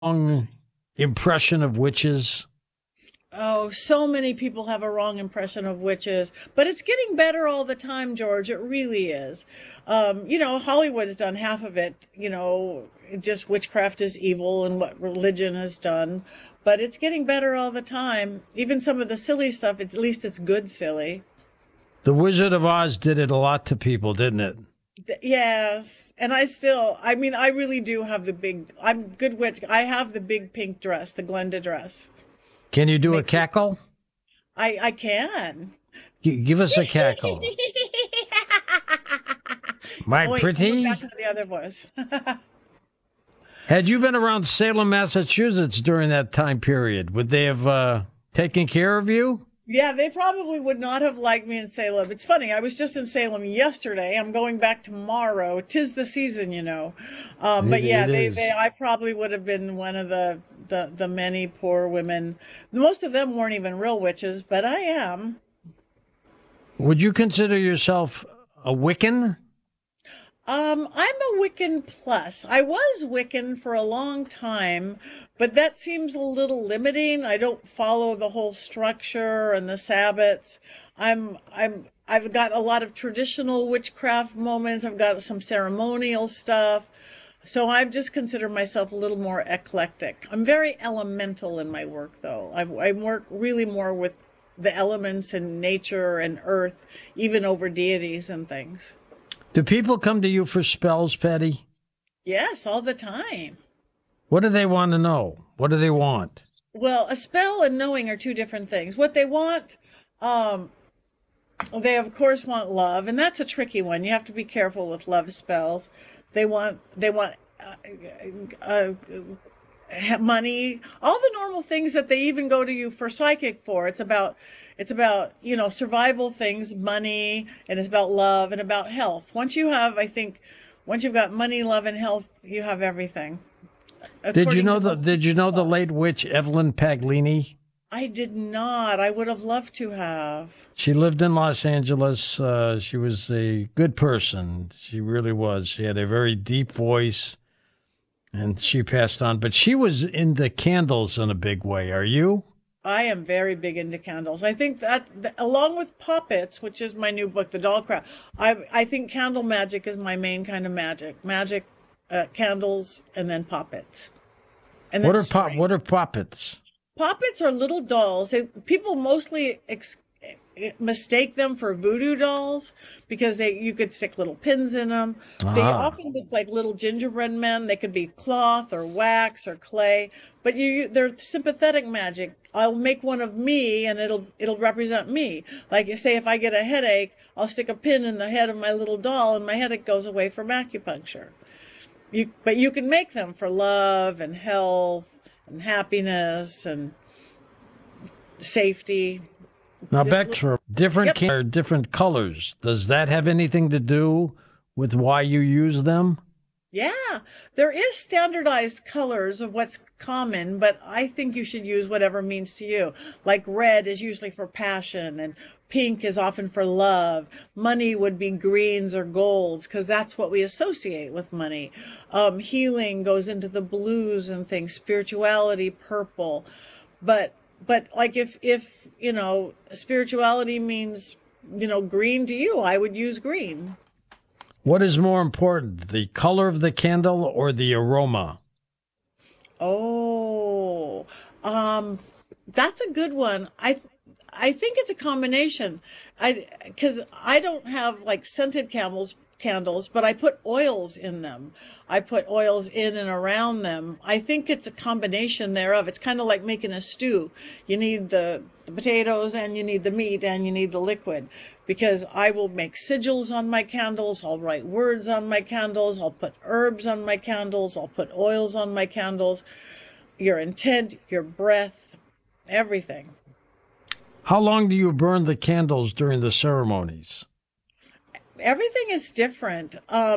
wrong impression of witches? Oh, so many people have a wrong impression of witches, but it's getting better all the time, George. It really is. Hollywood's done half of it, just witchcraft is evil and what religion has done, but it's getting better all the time. Even some of the silly stuff, at least it's good silly. The Wizard of Oz did it a lot to people, didn't it? Yes. And I really do have I'm good witch. I have the big pink dress, the Glenda dress. Can you do a Makes me, cackle? I can. Give us a cackle. My Oh, wait, I'm pretty? back to the other voice. Had you been around Salem, Massachusetts during that time period, would they have taken care of you? Yeah, they probably would not have liked me in Salem. It's funny, I was just in Salem yesterday. I'm going back tomorrow. 'Tis the season, you know. But yeah, It is. I probably would have been one of the many poor women. Most of them weren't even real witches, but I am. Would you consider yourself a Wiccan? I'm a Wiccan plus. I was Wiccan for a long time, but that seems a little limiting. I don't follow the whole structure and the Sabbats. I've got a lot of traditional witchcraft moments. I've got some ceremonial stuff. So I just consider myself a little more eclectic. I'm very elemental in my work, though. I work really more with the elements and nature and earth, even over deities and things. Do people come to you for spells, Patty? Yes, all the time. What do they want to know? What do they want? Well, a spell and knowing are two different things. What they want, they of course want love, and that's a tricky one. You have to be careful with love spells. They want uh, money, all the normal things that they even go to you for psychic for. It's about survival things, money, and it's about love and about health. Once you've got money, love, and health, you have everything. According to most Did you people's know the spells. late witch Evelyn Paglini? I did not. I would have loved to have. She lived in Los Angeles. She was a good person. She really was. She had a very deep voice, and she passed on. But she was into candles in a big way. Are you? I am very big into candles. I think along with puppets, which is my new book, The Doll Craft, I think candle magic is my main kind of magic. Magic, candles, and then puppets, and then string. What are puppets? Puppets are little dolls. People mostly mistake them for voodoo dolls because you could stick little pins in them. They Ah. often look like little gingerbread men. They could be cloth or wax or clay, but they're sympathetic magic. I'll make one of me and it'll represent me. Like you say, if I get a headache, I'll stick a pin in the head of my little doll and my headache goes away from acupuncture. But you can make them for love and health and happiness and safety. Now Just back to different Yep. different colors. Does that have anything to do with why you use them? Yeah, there is standardized colors of what's common, but I think you should use whatever means to you. Like red is usually for passion, and pink is often for love. Money would be greens or golds because that's what we associate with money. Healing goes into the blues and things. Spirituality, purple. But like if spirituality means green to you, I would use green. What is more important, the color of the candle or the aroma? Oh, that's a good one. I think it's a combination. Because I don't have like scented candles, but I put oils in them. I put oils in and around them. I think it's a combination thereof. It's kind of like making a stew. You need the potatoes and you need the meat and you need the liquid. Because I will make sigils on my candles. I'll write words on my candles. I'll put herbs on my candles. I'll put oils on my candles. Your intent, your breath, everything. How long do you burn the candles during the ceremonies? Everything is different.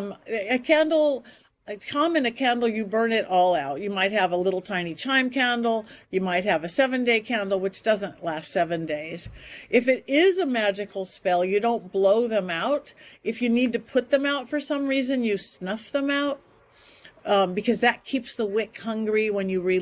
A candle, you burn it all out. You might have a little tiny chime candle. You might have a 7-day candle, which doesn't last 7 days. If it is a magical spell, you don't blow them out. If you need to put them out for some reason, you snuff them out. because that keeps the wick hungry when you